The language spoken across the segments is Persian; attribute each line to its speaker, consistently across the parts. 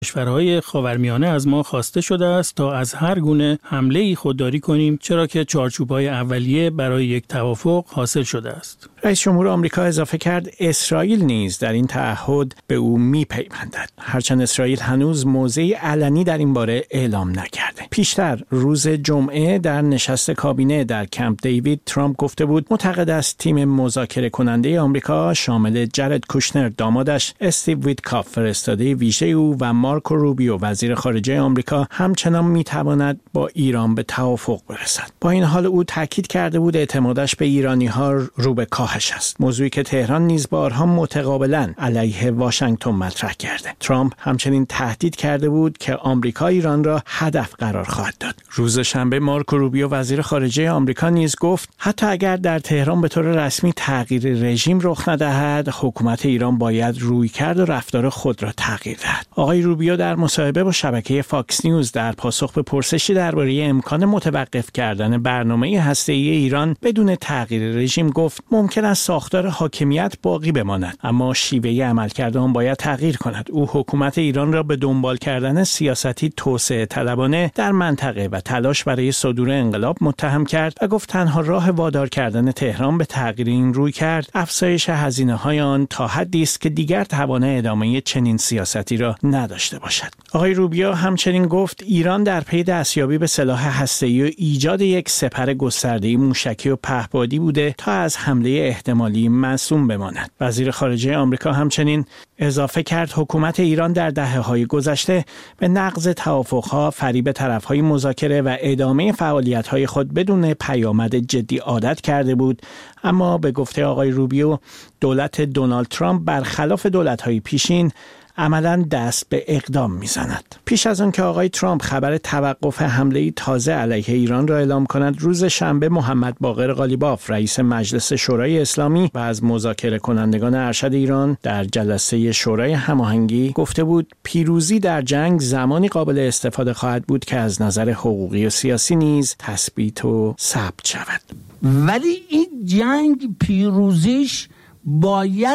Speaker 1: کشورهای خاورمیانه از ما خواسته شده است تا از هر گونه حمله‌ای خودداری کنیم، چرا که چارچوب‌های اولیه برای یک توافق حاصل شده است.
Speaker 2: رئیس جمهور آمریکا اضافه کرد اسرائیل نیز در این تعهد به او می‌پیوندد، هرچند اسرائیل هنوز موضعی علنی در این باره اعلام نکرده. پیشتر روز جمعه در نشست کابینه در کمپ دیوید، ترامپ گفته بود معتقد است تیم مذاکره کننده آمریکا شامل جرد کوشنر دامادش، استیو ویتکاف فرستاده ویژه او و مارکو روبیو وزیر خارجه آمریکا همچنان میتواند با ایران به توافق برسد. با این حال او تاکید کرده بود اعتمادش به ایرانی‌ها رو به کاهش است، موضوعی که تهران نیز بارها متقابلا علیه واشنگتن مطرح کرده. ترامپ همچنین تهدید کرده بود که آمریکا ایران را هدف قرار خواهد داد. روز شنبه مارکو روبیو وزیر خارجه آمریکا نیز گفت حتی اگر در تهران به طور رسمی تغییر رژیم رخ ندهد، حکومت ایران باید رویکرد و رفتار خود را تغییر دهد. آقای روبیو در مصاحبه با شبکه فاکس نیوز در پاسخ به پرسشی درباره امکان متوقف کردن برنامه هسته‌ای ایران بدون تغییر رژیم گفت ممکن است ساختار حاکمیت باقی بماند، اما شیوه عملکرد آن باید تغییر کند. او حکومت ایران را به دنبال کردن سیاستی توسعه طلبانه در منطقه و تلاش برای صدور انقلاب متهم کرد و گفت تنها راه وادار کردن تهران به تغییر این رویکرد افزایش هزینه‌های آن تا حدی است که دیگر توان ادامه چنین سیاستی را نداشته باشد. آقای روبیو همچنین گفت ایران در پی دستیابی به سلاح هسته‌ای و ایجاد یک سپر گسترده موشکی و پهپادی بوده تا از حمله احتمالی معصوم بماند. وزیر خارجه آمریکا همچنین اضافه کرد حکومت ایران در دهه‌های گذشته به نقض توافق‌ها، فریب طرف‌های مذاکره و ادامه فعالیت‌های خود بدون پیامد جدی عادت کرده بود، اما به گفته آقای روبیو دولت دونالد ترامپ برخلاف دولت‌های پیشین عملاً دست به اقدام می‌زند. پیش از آن که آقای ترامپ خبر توقف حمله تازه علیه ایران را اعلام کند، روز شنبه محمد باقر قالیباف رئیس مجلس شورای اسلامی و از مذاکره کنندگان ارشد ایران در جلسه شورای هماهنگی گفته بود پیروزی در جنگ زمانی قابل استفاده خواهد بود که از نظر حقوقی و سیاسی نیز تثبیت و ثبت شود.
Speaker 3: ولی این جنگ پیروزیش باید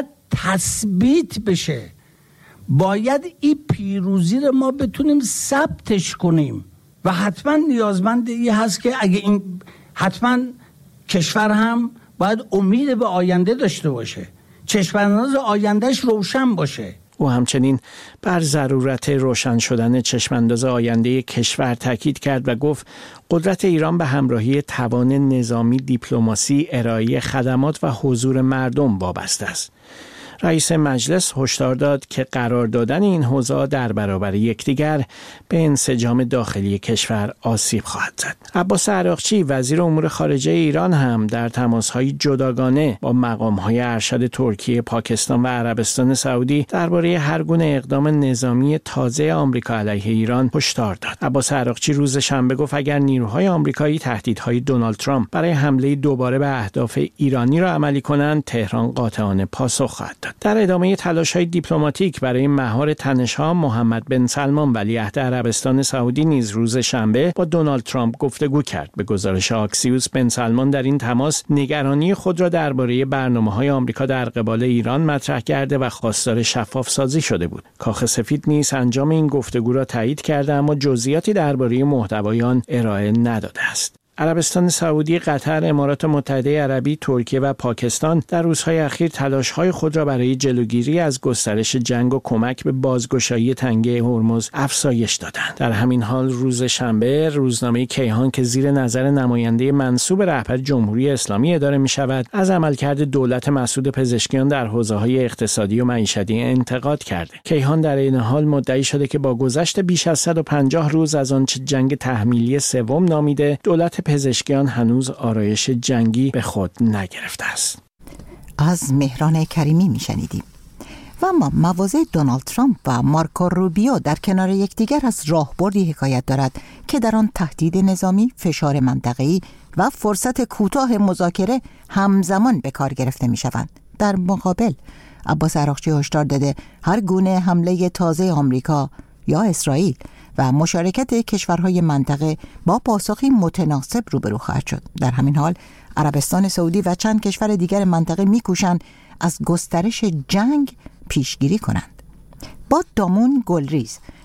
Speaker 3: تثبیت بشه، باید این پیروزی رو ما بتونیم ثبتش کنیم و حتما نیازمند این هست که اگه این حتما کشور هم باید امید به آینده داشته باشه، چشمانداز آیندهش روشن باشه.
Speaker 2: او همچنین بر ضرورت روشن شدن چشمانداز آینده کشور تاکید کرد و گفت قدرت ایران به همراهی توان نظامی، دیپلماسی، ارائه خدمات و حضور مردم وابسته است. رئیس مجلس هشدار داد که قرار دادن این حوزه‌ها در برابر یکدیگر به انسجام داخلی کشور آسیب خواهد زد. عباس عراقچی وزیر امور خارجه ایران هم در تماس‌های جداگانه با مقام‌های ارشد ترکیه، پاکستان و عربستان سعودی درباره هر گونه اقدام نظامی تازه آمریکا علیه ایران هشدار داد. عباس عراقچی روز شنبه گفت اگر نیروهای آمریکایی تهدیدهای دونالد ترامپ برای حمله دوباره به اهداف ایرانی را عملی کنند، تهران قاطعانه پاسخ خواهد داد. در ادامه تلاش‌های دیپلماتیک برای مهار تنش‌ها، محمد بن سلمان ولیعهد عربستان سعودی نیز روز شنبه با دونالد ترامپ گفتگو کرد. به گزارش آکسیوس، بن سلمان در این تماس نگرانی خود را درباره برنامه‌های آمریکا در قبال ایران مطرح کرده و خواستار شفاف سازی شده بود. کاخ سفید نیز انجام این گفتگو را تایید کرده اما جزئیاتی درباره محتوای آن ارائه نداده است. عربستان سعودی، قطر، امارات متحده عربی، ترکیه و پاکستان در روزهای اخیر تلاش‌های خود را برای جلوگیری از گسترش جنگ و کمک به بازگشایی تنگه هرمز افزایش دادند. در همین حال روز شنبه روزنامه کیهان که زیر نظر نماینده منصوب رهبر جمهوری اسلامی اداره می‌شود، از عملکرد دولت مسعود پزشکیان در حوزه‌های اقتصادی و معیشتی انتقاد کرده. کیهان در این حال مدعی شده که با گذشت بیش از 150 روز از آنچه جنگ تحمیلی سوم نامیده، دولت پزشکیان هنوز آرایش جنگی به خود نگرفته است.
Speaker 4: از مهران کریمی میشنیدیم. و اما مواضع دونالد ترامپ و مارکو روبیو در کنار یکدیگر از راهبردی حکایت دارد که در آن تهدید نظامی، فشار منطقه‌ای و فرصت کوتاه مذاکره همزمان به کار گرفته میشوند. در مقابل عباس عراقچی هشدار داده هر گونه حمله تازه آمریکا یا اسرائیل و مشارکت کشورهای منطقه با پاسخی متناسب روبرو خواهد شد. در همین حال عربستان سعودی و چند کشور دیگر منطقه میکوشند از گسترش جنگ پیشگیری کنند. با دامون گلریز